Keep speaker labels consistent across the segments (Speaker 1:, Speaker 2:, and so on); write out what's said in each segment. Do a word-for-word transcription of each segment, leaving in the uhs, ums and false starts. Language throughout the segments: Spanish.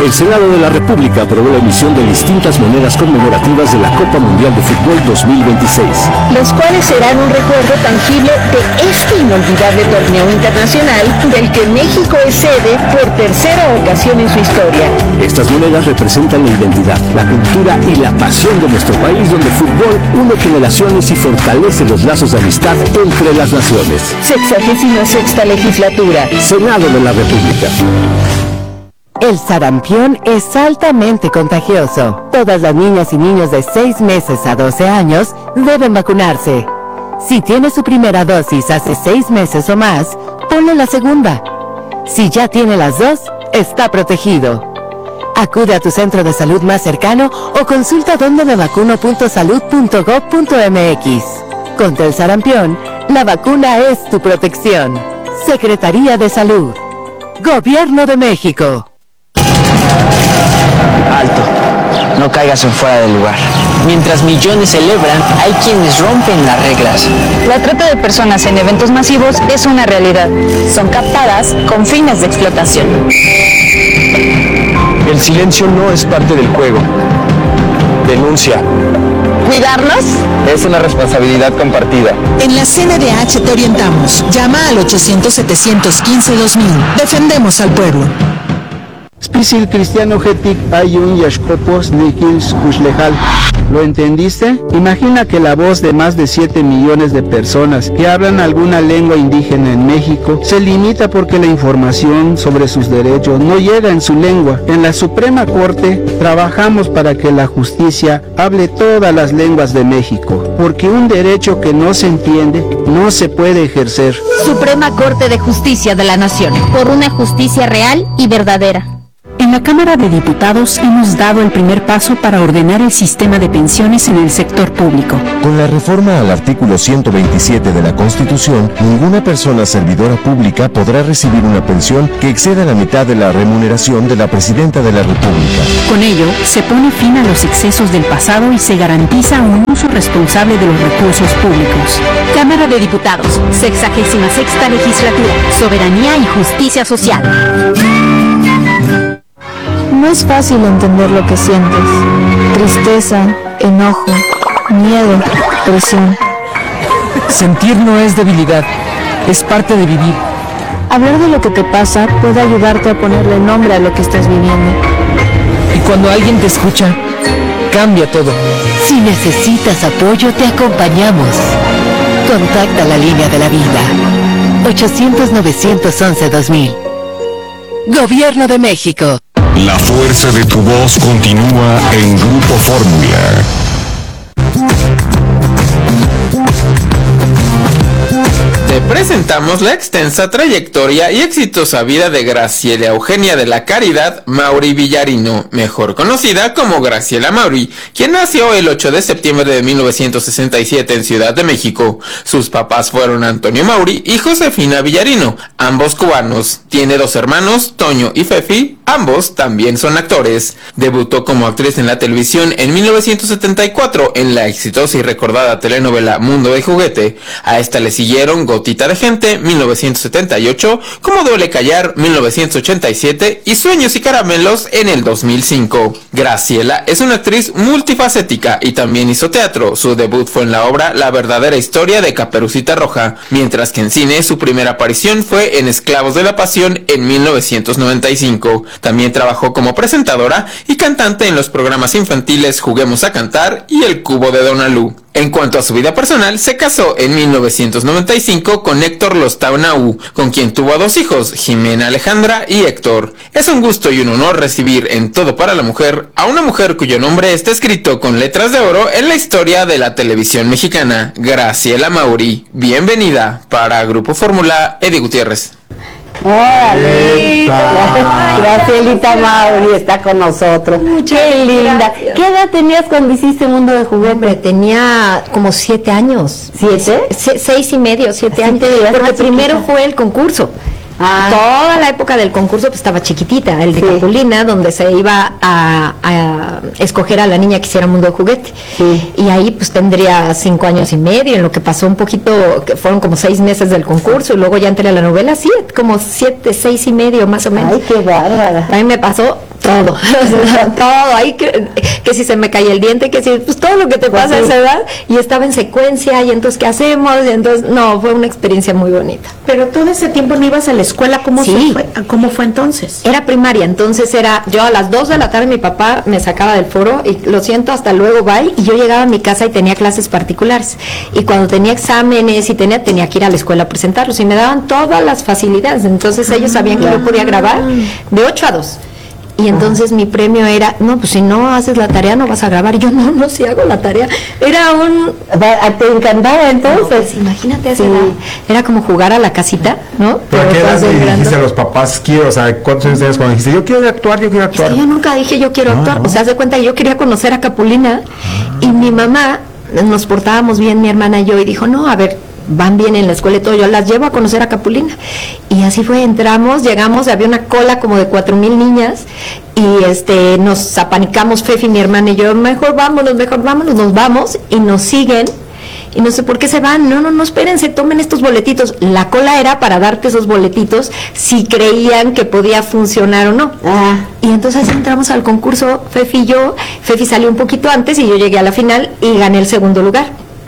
Speaker 1: El Senado de la República aprobó la emisión de distintas monedas conmemorativas de la Copa Mundial de Fútbol dos mil veintiséis.
Speaker 2: Los cuales serán un recuerdo tangible de este inolvidable torneo internacional del que México es sede por tercera ocasión en su historia.
Speaker 1: Estas monedas representan la identidad, la cultura y la pasión de nuestro país, donde el fútbol une generaciones y fortalece los lazos de amistad entre las naciones.
Speaker 2: Sexagésima sexta legislatura.
Speaker 1: Senado de la República.
Speaker 3: El sarampión es altamente contagioso. Todas las niñas y niños de seis meses a doce años deben vacunarse. Si tiene su primera dosis hace seis meses o más, ponle la segunda. Si ya tiene las dos, está protegido. Acude a tu centro de salud más cercano o consulta donde me vacuno punto salud punto gob punto mx. Contra el sarampión, la vacuna es tu protección. Secretaría de Salud. Gobierno de México.
Speaker 4: Alto, no caigas en fuera del lugar. Mientras millones celebran, hay quienes rompen las reglas.
Speaker 5: La trata de personas en eventos masivos es una realidad. Son captadas con fines de explotación.
Speaker 6: El silencio no es parte del juego. Denuncia.
Speaker 5: ¿Cuidarnos?
Speaker 6: Es una responsabilidad compartida.
Speaker 7: En la C N D H te orientamos. Llama al ochocientos, setecientos quince, dos mil. Defendemos al pueblo.
Speaker 8: Spisil cristiano getik ayun yashkopos nikils kuslejal. ¿Lo entendiste? Imagina que la voz de más de siete millones de personas que hablan alguna lengua indígena en México se limita porque la información sobre sus derechos no llega en su lengua. En la Suprema Corte trabajamos para que la justicia hable todas las lenguas de México, porque un derecho que no se entiende no se puede ejercer.
Speaker 9: Suprema Corte de Justicia de la Nación, por una justicia real y verdadera.
Speaker 10: En la Cámara de Diputados hemos dado el primer paso para ordenar el sistema de pensiones en el sector público.
Speaker 11: Con la reforma al artículo ciento veintisiete de la Constitución, ninguna persona servidora pública podrá recibir una pensión que exceda la mitad de la remuneración de la Presidenta de la República.
Speaker 10: Con ello, se pone fin a los excesos del pasado y se garantiza un uso responsable de los recursos públicos.
Speaker 9: Cámara de Diputados, sexagésima sexta legislatura, soberanía y justicia social.
Speaker 12: No es fácil entender lo que sientes. Tristeza, enojo, miedo, presión.
Speaker 13: Sentir no es debilidad, es parte de vivir.
Speaker 12: Hablar de lo que te pasa puede ayudarte a ponerle nombre a lo que estás viviendo.
Speaker 13: Y cuando alguien te escucha, cambia todo.
Speaker 3: Si necesitas apoyo, te acompañamos. Contacta la línea de la vida. ochocientos, novecientos once, dos mil. Gobierno de México.
Speaker 14: La fuerza de tu voz continúa en Grupo Fórmula.
Speaker 15: Te presentamos la extensa trayectoria y exitosa vida de Graciela Eugenia de la Caridad Mauri Villarino, mejor conocida como Graciela Mauri, quien nació el ocho de septiembre de mil novecientos sesenta y siete en Ciudad de México. Sus papás fueron Antonio Mauri y Josefina Villarino, ambos cubanos. Tiene dos hermanos, Toño y Fefi, ambos también son actores. Debutó como actriz en la televisión en mil novecientos setenta y cuatro en la exitosa y recordada telenovela Mundo de Juguete. A esta le siguieron Gotita de Gente, mil novecientos setenta y ocho, Cómo Duele Callar, mil novecientos ochenta y siete y Sueños y Caramelos en el dos mil cinco. Graciela es una actriz multifacética y también hizo teatro. Su debut fue en la obra La verdadera historia de Caperucita Roja, mientras que en cine su primera aparición fue en Esclavos de la Pasión en mil novecientos noventa y cinco. También trabajó como presentadora y cantante en los programas infantiles Juguemos a Cantar y El Cubo de Donalú. En cuanto a su vida personal, se casó en mil novecientos noventa y cinco con Héctor Lostau, con quien tuvo a dos hijos, Jimena Alejandra y Héctor. Es un gusto y un honor recibir en Todo para la Mujer a una mujer cuyo nombre está escrito con letras de oro en la historia de la televisión mexicana, Graciela Mauri. Bienvenida. Para Grupo Fórmula, Eddie Gutiérrez.
Speaker 16: ¡Órale! Gracielita Mauri está con nosotros.
Speaker 17: Muchas
Speaker 16: ¡Qué linda!
Speaker 17: gracias.
Speaker 16: ¿Qué edad tenías cuando hiciste Mundo de Juguete?
Speaker 17: Hombre, tenía como siete años.
Speaker 16: ¿Siete?
Speaker 17: Se, seis y medio, siete años. Porque primero chiquita. Fue el concurso. Ah. Toda la época del concurso pues estaba chiquitita, el de sí. Capulina, donde se iba a, a escoger a la niña que hiciera Mundo de Juguete. Sí. Y ahí pues tendría cinco años y medio, en lo que pasó un poquito, que fueron como seis meses del concurso, y luego ya entré a la novela, sí, como siete, seis y medio más o menos.
Speaker 16: Ay, qué bárbara.
Speaker 17: A mí me pasó todo, todo, ahí que, que si se me caía el diente, que si, pues todo lo que te pasa a esa edad, y estaba en secuencia, y entonces, ¿qué hacemos? Y entonces, no, fue una experiencia muy bonita.
Speaker 18: Pero todo ese tiempo no ibas a la escuela, ¿cómo,
Speaker 17: sí.
Speaker 18: fue, ¿cómo fue entonces?
Speaker 17: Era primaria, entonces era, yo a las dos de la tarde mi papá me sacaba del foro, y lo siento, hasta luego, bye, y yo llegaba a mi casa y tenía clases particulares, y cuando tenía exámenes y tenía, tenía que ir a la escuela a presentarlos, y me daban todas las facilidades, entonces ellos sabían que yo podía grabar de ocho a dos. Y entonces mi premio era, no, pues si no haces la tarea no vas a grabar. Y yo, no, no, si hago la tarea. Era un...
Speaker 16: ¿Te encantaba entonces?
Speaker 17: No, pues, imagínate, esa sí. edad. Era como jugar a la casita, ¿no?
Speaker 19: ¿Pero qué edad le dijiste a los papás, quiero, o sea, cuántos años tenías cuando dijiste, yo quiero actuar, yo quiero actuar?
Speaker 17: Es que yo nunca dije, yo quiero no, actuar. No. O sea, haz de cuenta que yo quería conocer a Capulina. Ah. Y mi mamá, nos portábamos bien, mi hermana y yo, y dijo, no, a ver, van bien en la escuela y todo, yo las llevo a conocer a Capulina. Y así fue, entramos, llegamos, había una cola como de cuatro mil niñas, y este nos apanicamos, Fefi, mi hermana y yo, mejor vámonos, mejor vámonos, nos vamos, y nos siguen, y no sé por qué se van, no, no, no, espérense, tomen estos boletitos. La cola era para darte esos boletitos si creían que podía funcionar o no. Ah. Y entonces entramos al concurso, Fefi y yo, Fefi salió un poquito antes y yo llegué a la final y gané el segundo lugar.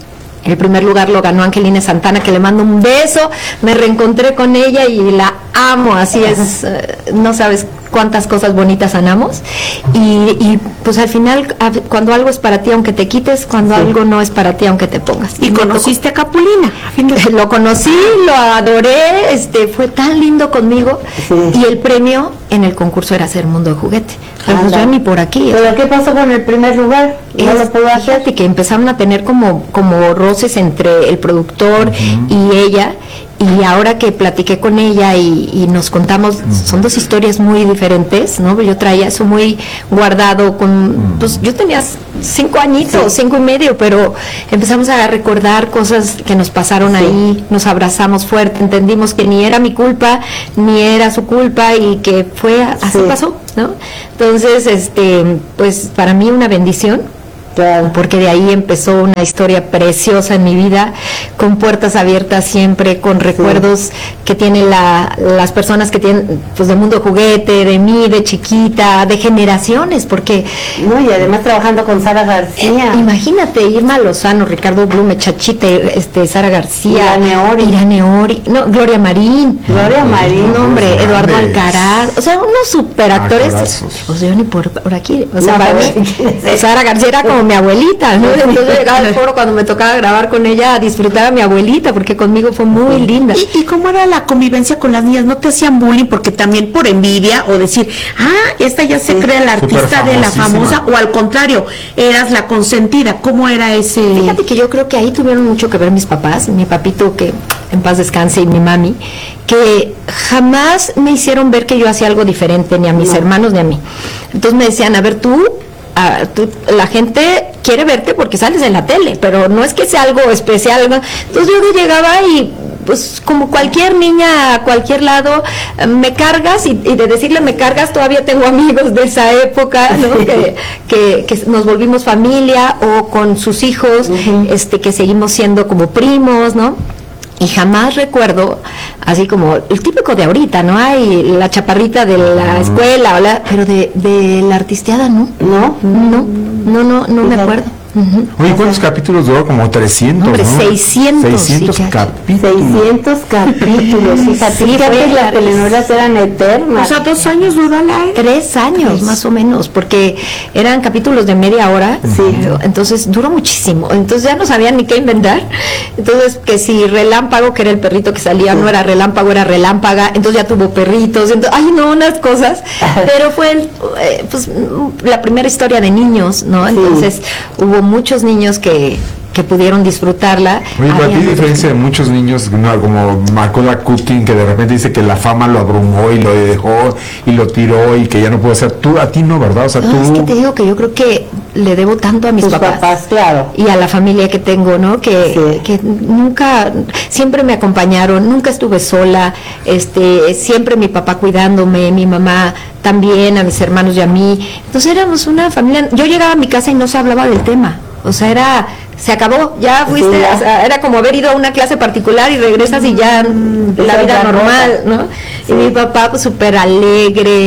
Speaker 17: El primer lugar lo ganó Angelina Santana, que le mando un beso, me reencontré con ella y la amo, así es, uh, no sabes cuántas cosas bonitas sanamos, y, y pues al final, a, cuando algo es para ti aunque te quites, cuando sí. algo no es para ti aunque te pongas.
Speaker 18: ¿Y, y conociste a Capulina?
Speaker 17: Lo conocí, lo adoré, este fue tan lindo conmigo, sí. y el premio en el concurso era hacer Mundo de Juguete. Pero ya ni por aquí.
Speaker 16: ¿Pero qué pasó con el primer lugar?
Speaker 17: ¿No lo puedo hacer? Fíjate que empezaron a tener como, como roces entre el productor uh-huh. y ella, y ahora que platiqué con ella y, y nos contamos, uh-huh. son dos historias muy diferentes, ¿no? Yo traía eso muy guardado, con, uh-huh. pues yo tenía cinco añitos, sí. cinco y medio, pero empezamos a recordar cosas que nos pasaron sí. ahí, nos abrazamos fuerte, entendimos que ni era mi culpa, ni era su culpa, y que fue, así sí. pasó, ¿no? Entonces, este, pues para mí una bendición, claro. porque de ahí empezó una historia preciosa en mi vida, con puertas abiertas siempre, con recuerdos sí. que tienen la, las personas que tienen, pues, del Mundo de Juguete, de mí, de chiquita, de generaciones, porque...
Speaker 16: No, y además trabajando con Sara García.
Speaker 17: Eh, imagínate, Irma Lozano, Ricardo Blume, Chachita, este, Sara García,
Speaker 16: Irane Ori,
Speaker 17: Irane Ori, no, Gloria Marín,
Speaker 16: Gloria Marín,
Speaker 17: no, hombre, Eduardo Grandes. Alcaraz, o sea, unos superactores, o sea, yo ni por, por aquí, o sea, no, para mí, Sara García era como mi abuelita, ¿no? Entonces llegaba al foro cuando me tocaba grabar con ella a disfrutar a mi abuelita, porque conmigo fue muy linda.
Speaker 18: ¿Y, y cómo era la convivencia con las niñas? ¿No te hacían bullying porque también por envidia o decir, ah, esta ya se sí. cree la artista de la famosa, o al contrario, eras la consentida? ¿Cómo era ese?
Speaker 17: Fíjate que yo creo que ahí tuvieron mucho que ver mis papás, mi papito, que en paz descanse, y mi mami, que jamás me hicieron ver que yo hacía algo diferente, ni a mis no. hermanos ni a mí. Entonces me decían, a ver, tú Uh, tú, la gente quiere verte porque sales en la tele, pero no es que sea algo especial, ¿no? Entonces yo llegaba y pues como cualquier niña a cualquier lado, uh, me cargas, y, y de decirle me cargas, todavía tengo amigos de esa época, ¿no? que, que, que nos volvimos familia, o con sus hijos, uh-huh. este que seguimos siendo como primos, ¿no? Y jamás recuerdo, así como el típico de ahorita, ¿no? Hay la chaparrita de la escuela, la, pero de, de la artisteada, ¿no? No, no, no, no, no me acuerdo.
Speaker 19: Uh-huh. Oye, ¿cuántos capítulos duró? Como trescientos,
Speaker 17: hombre,
Speaker 19: ¿no?
Speaker 17: seiscientos.
Speaker 19: seiscientos capítulos.
Speaker 16: seiscientos capítulos. Fíjate sí, que las telenovelas eran eternas.
Speaker 18: O sea, dos años duró la...
Speaker 17: Tres años, Tres. más o menos, porque eran capítulos de media hora. Sí. Entonces, duró muchísimo. Entonces, ya no sabían ni qué inventar. Entonces, que si Relámpago, que era el perrito que salía, sí. no era Relámpago, era Relámpaga. Entonces, ya tuvo perritos. Entonces, ay, no, unas cosas. Pero fue, eh, pues, la primera historia de niños, ¿no? Entonces, sí. hubo muchos niños que, que pudieron disfrutarla.
Speaker 19: Oye, ¿a ti diferencia de muchos niños, no, como Macaulay Culkin, que de repente dice que la fama lo abrumó y lo dejó y lo tiró y que ya no puede ser? Tú, a ti no, ¿verdad? O sea,
Speaker 17: no,
Speaker 19: tú...
Speaker 17: es que te digo que yo creo que le debo tanto a mis
Speaker 16: Tus
Speaker 17: papás,
Speaker 16: papás, claro,
Speaker 17: y a la familia que tengo, ¿no? Que, sí. que nunca, siempre me acompañaron, nunca estuve sola, este, siempre mi papá cuidándome, mi mamá también, a mis hermanos y a mí. Entonces éramos una familia. Yo llegaba a mi casa y no se hablaba del tema, o sea, era, se acabó, ya fuiste, sí, ya. O sea, era como haber ido a una clase particular y regresas y ya mm, la vida normal, ¿no? Sí. Y mi papá pues súper alegre,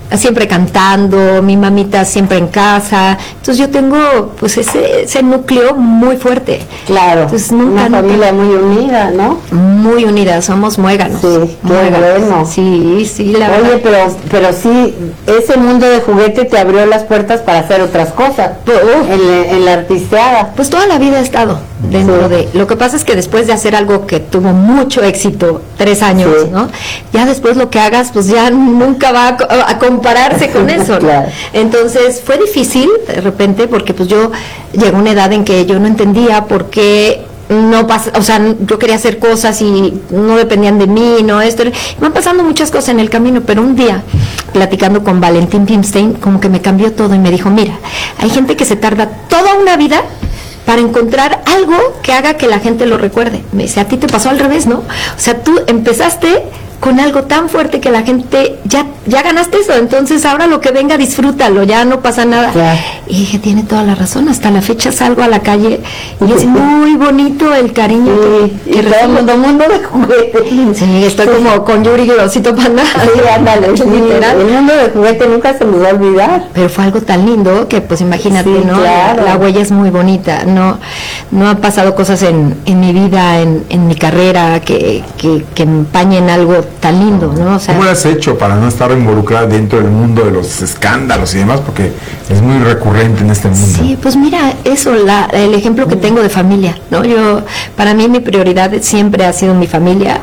Speaker 17: siempre cantando, mi mamita siempre en casa, entonces yo tengo pues ese, ese núcleo muy fuerte.
Speaker 16: Claro,
Speaker 17: entonces, nunca,
Speaker 16: una familia
Speaker 17: nunca,
Speaker 16: muy unida, ¿no?
Speaker 17: Muy unida, somos muéganos.
Speaker 16: Sí,
Speaker 17: muéganos.
Speaker 16: Bueno.
Speaker 17: Sí, sí, la
Speaker 16: Oye,
Speaker 17: verdad.
Speaker 16: pero, pero sí, ese mundo de juguete te abrió las puertas para hacer otras cosas, uh, en, la, en la artisteada.
Speaker 17: Pues toda la vida he estado dentro sí. de, lo que pasa es que después de hacer algo que tuvo mucho éxito, tres años, sí. ¿no? Ya después lo que hagas, pues ya nunca va a, a compararse con eso, ¿no? Claro. Entonces fue difícil de repente porque pues yo llegué a una edad en que yo no entendía por qué no pasa, o sea, yo quería hacer cosas y no dependían de mí, no esto, van pasando muchas cosas en el camino, pero un día platicando con Valentín Pimstein, como que me cambió todo y me dijo, mira, hay gente que se tarda toda una vida para encontrar algo que haga que la gente lo recuerde. Me dice, a ti te pasó al revés, ¿no? O sea, tú empezaste con algo tan fuerte que la gente, ya ya ganaste eso, entonces ahora lo que venga disfrútalo, ya no pasa nada. Claro. Y dije, tiene toda la razón, hasta la fecha salgo a la calle y es muy bonito el cariño sí, que, que
Speaker 16: todo el mundo, mundo de juguete.
Speaker 17: Sí, estoy sí. como con Yuri y Osito Panda.
Speaker 16: Sí, ándale, literal. El mundo de juguete nunca se nos va a olvidar.
Speaker 17: Pero fue algo tan lindo que pues imagínate, sí, ¿no?
Speaker 16: Claro.
Speaker 17: La, la huella es muy bonita, no no han pasado cosas en, en mi vida, en, en mi carrera que, que, que empañen algo tan lindo, ¿no? O sea,
Speaker 19: ¿cómo lo has hecho para no estar involucrada dentro del mundo de los escándalos y demás? Porque es muy recurrente en este mundo.
Speaker 17: Sí, pues mira, eso, la, el ejemplo que tengo de familia, ¿no? Yo, para mí mi prioridad siempre ha sido mi familia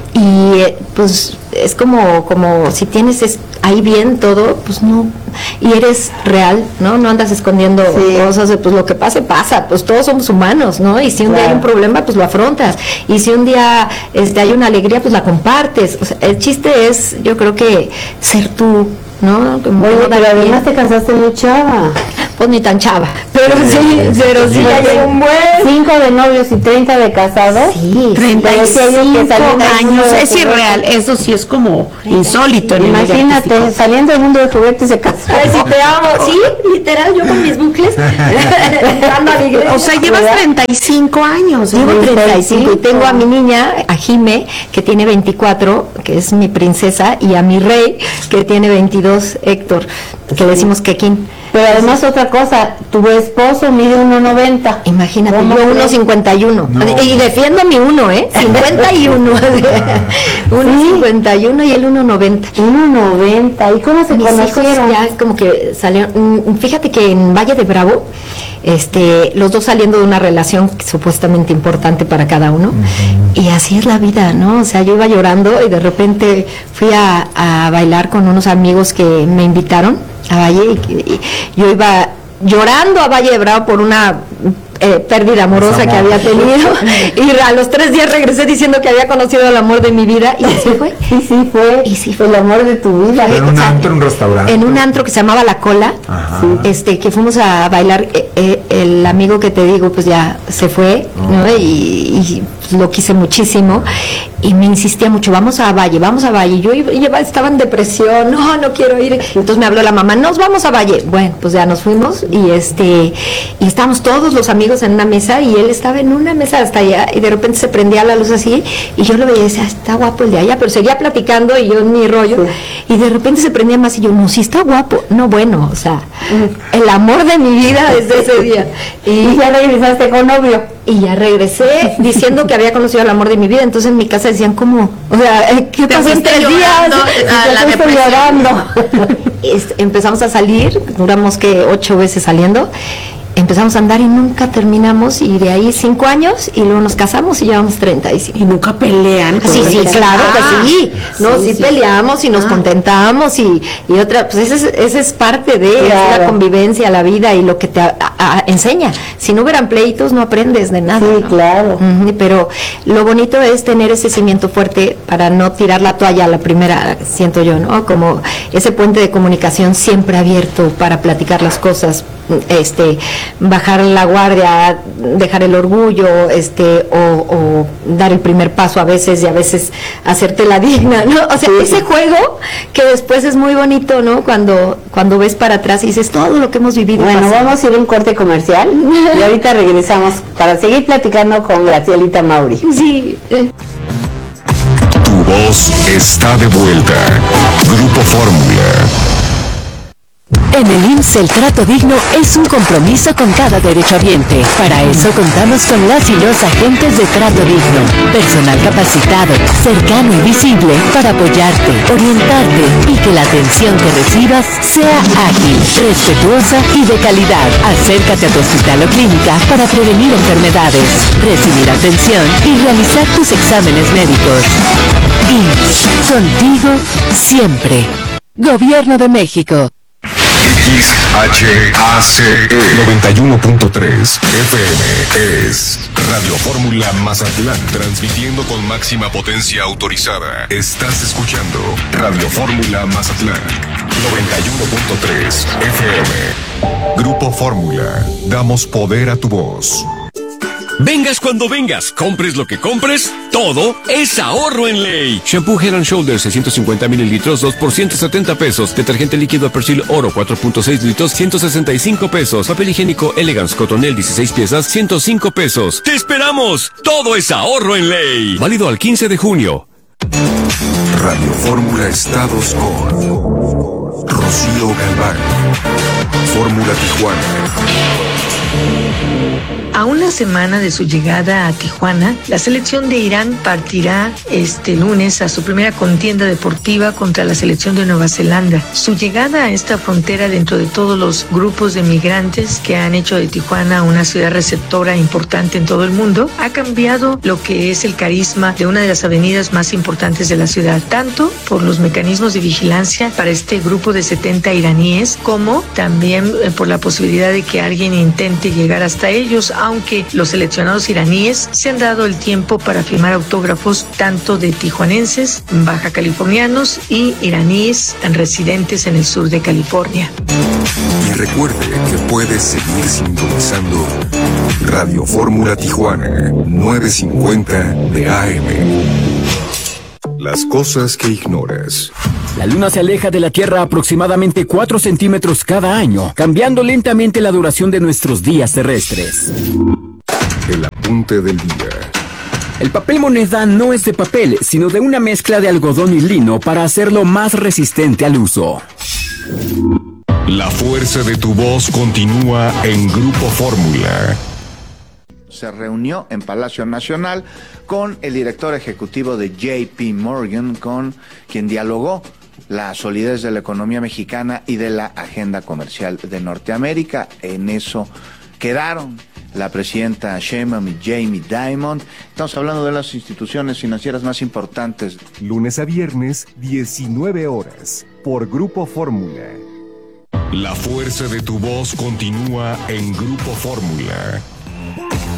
Speaker 17: y pues es como, como si tienes es, ahí bien todo, pues no, y eres real, ¿no? No andas escondiendo sí. cosas, pues lo que pase, pasa, pues todos somos humanos, ¿no? Y si un claro. día hay un problema, pues lo afrontas, y si un día este, hay una alegría, pues la compartes, o sea, el chiste es, yo creo que ser tú, ¿no? Como
Speaker 16: Oye, pero además te casaste muy chava.
Speaker 17: Pues ni tan chava, pero sí, sí pero sí, ya llegó un buen.
Speaker 16: Cinco de novios y treinta de casados.
Speaker 17: Sí,
Speaker 18: treinta y cinco años, es irreal, eso sí es como insólito.
Speaker 16: Imagínate, saliendo del mundo de juguetes se casó.
Speaker 17: Ay, si te amo, sí, literal, yo con mis bucles.
Speaker 18: O sea, llevas treinta y cinco años.
Speaker 17: Llevo treinta y cinco y tengo a mi niña, a Jime, que tiene veinticuatro, que es mi princesa, y a mi rey, que tiene veintidós, Héctor, que le decimos Kekin.
Speaker 16: Pero además otra cosa, tu esposo mide uno noventa.
Speaker 17: Imagínate, yo uno cincuenta y uno. No. Y defiendo mi uno, ¿eh? cincuenta y uno. uno cincuenta y uno y el uno noventa.
Speaker 16: uno noventa. ¿Y cómo se
Speaker 17: Mis
Speaker 16: conocieron?
Speaker 17: Hijos ya como que salieron. Fíjate que en Valle de Bravo, este, los dos saliendo de una relación supuestamente importante para cada uno. Uh-huh. Y así es la vida, ¿no? O sea, yo iba llorando y de repente fui a, a bailar con unos amigos que me invitaron a Valle y, y yo iba llorando a Valle de Bravo por una eh, pérdida amorosa que había tenido y a los tres días regresé diciendo que había conocido el amor de mi vida y así fue.
Speaker 16: Sí, sí fue.
Speaker 17: Y sí fue
Speaker 16: el amor de tu vida.
Speaker 19: En un antro, en un restaurante.
Speaker 17: En un antro que se llamaba La Cola, sí. este que fuimos a bailar, eh, eh, el amigo que te digo pues ya se fue, oh. ¿no? Y, y lo quise muchísimo y me insistía mucho, vamos a Valle, vamos a Valle. Yo iba, estaba en depresión, no, no quiero ir. Entonces me habló la mamá, nos vamos a Valle. Bueno, pues ya nos fuimos y este y estábamos todos los amigos en una mesa y él estaba en una mesa hasta allá y de repente se prendía la luz así y yo lo veía y decía, está guapo el de allá, pero seguía platicando y yo en mi rollo sí. y de repente se prendía más y yo, no, sí está guapo. No, bueno, o sea, mm. el amor de mi vida desde ese día.
Speaker 16: Y, y ya regresaste con novio.
Speaker 17: Y ya regresé diciendo que había conocido el amor de mi vida, entonces en mi casa decían, ¿cómo? O sea, ¿qué pasó en tres días?
Speaker 16: La llorando.
Speaker 17: Empezamos a salir, duramos que ocho veces saliendo, empezamos a andar y nunca terminamos y de ahí cinco años y luego nos casamos y llevamos treinta y cinco.
Speaker 18: Y nunca pelean.
Speaker 17: Sí, sí, claro ah, que sí. No, sí, sí, sí peleamos y nos ah. contentamos y, y otra, pues esa es, esa es parte de claro. la convivencia, la vida y lo que te a, a, enseña. Si no hubieran pleitos no aprendes de nada.
Speaker 16: Sí,
Speaker 17: ¿no?
Speaker 16: claro.
Speaker 17: Uh-huh, pero lo bonito es tener ese cimiento fuerte para no tirar la toalla a la primera, siento yo, ¿no? Como ese puente de comunicación siempre abierto para platicar las cosas, este bajar la guardia, dejar el orgullo, este, o, o dar el primer paso a veces y a veces hacerte la digna, ¿no? O sea, sí. ese juego que después es muy bonito, ¿no? Cuando, cuando ves para atrás y dices todo lo que hemos vivido.
Speaker 16: Bueno,
Speaker 17: pasando.
Speaker 16: Vamos a ir a un corte comercial y ahorita regresamos para seguir platicando con Gracielita Mauri.
Speaker 17: Sí.
Speaker 14: Tu voz está de vuelta. Grupo Fórmula.
Speaker 3: En el I M S S el trato digno es un compromiso con cada derechohabiente. Para eso contamos con las y los agentes de trato digno. Personal capacitado, cercano y visible para apoyarte, orientarte y que la atención que recibas sea ágil, respetuosa y de calidad. Acércate a tu hospital o clínica para prevenir enfermedades, recibir atención y realizar tus exámenes médicos. I M S S, contigo siempre. Gobierno de México.
Speaker 14: X H A C E noventa y uno punto tres F M es Radio Fórmula Mazatlán, transmitiendo con máxima potencia autorizada. Estás escuchando Radio Fórmula Mazatlán noventa y uno punto tres F M. Grupo Fórmula, damos poder a tu voz.
Speaker 20: Vengas cuando vengas, compres lo que compres, todo es ahorro en ley. Shampoo Head and Shoulders seiscientos cincuenta mililitros, dos por ciento setenta pesos. Detergente líquido Persil Oro cuatro punto seis litros, ciento sesenta y cinco pesos. Papel higiénico Elegance Cotonel dieciséis piezas, ciento cinco pesos. ¡Te esperamos! Todo es ahorro en ley. Válido al quince de junio.
Speaker 14: Radio Fórmula Estados con Rocío Galván. Fórmula Tijuana.
Speaker 21: A una semana de su llegada a Tijuana, la selección de Irán partirá este lunes a su primera contienda deportiva contra la selección de Nueva Zelanda. Su llegada a esta frontera dentro de todos los grupos de migrantes que han hecho de Tijuana una ciudad receptora importante en todo el mundo, ha cambiado lo que es el carisma de una de las avenidas más importantes de la ciudad, tanto por los mecanismos de vigilancia para este grupo de setenta iraníes, como también por la posibilidad de que alguien intente llegar hasta ellos, aunque los seleccionados iraníes se han dado el tiempo para firmar autógrafos tanto de tijuanenses, baja californianos y iraníes residentes en el sur de California.
Speaker 14: Y recuerde que puedes seguir sintonizando Radio Fórmula Tijuana nueve cincuenta de A M. Las cosas que ignoras.
Speaker 1: La Luna se aleja de la Tierra aproximadamente cuatro centímetros cada año, cambiando lentamente la duración de nuestros días terrestres.
Speaker 14: El apunte del día.
Speaker 1: El papel moneda no es de papel, sino de una mezcla de algodón y lino para hacerlo más resistente al uso.
Speaker 14: La fuerza de tu voz continúa en Grupo Fórmula.
Speaker 22: Se reunió en Palacio Nacional con el director ejecutivo de J P Morgan, con quien dialogó la solidez de la economía mexicana y de la agenda comercial de Norteamérica. En eso quedaron la presidenta Sheinbaum y Jamie Dimon. Estamos hablando de las instituciones financieras más importantes.
Speaker 11: Lunes a viernes, diecinueve horas, por Grupo Fórmula.
Speaker 14: La fuerza de tu voz continúa en Grupo Fórmula.